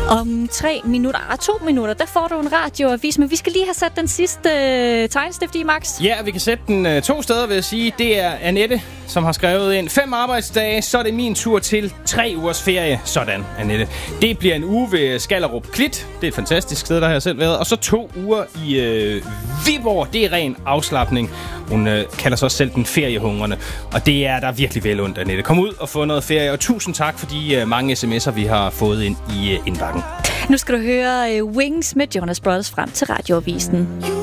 Om 2 minutter, der får du en radioavis, men vi skal lige have sat den sidste tegnestift i, Max. Ja, vi kan sætte den 2 steder, vil jeg sige. Det er Annette, som har skrevet ind 5 arbejdsdage, så er det min tur til 3 ugers ferie. Sådan, Annette. Det bliver en uge ved Skallerup Klit. Det er et fantastisk sted, der har jeg selv været. Og så 2 uger i Viborg. Det er ren afslapning. Hun kalder sig også selv den feriehungrende. Og det er der virkelig vel ondt, Annette. Kom ud og få noget ferie. Og tusind tak for de mange sms'er, vi har fået ind i indbakken. Nu skal du høre Wings med Jonas Brothers frem til radioavisen.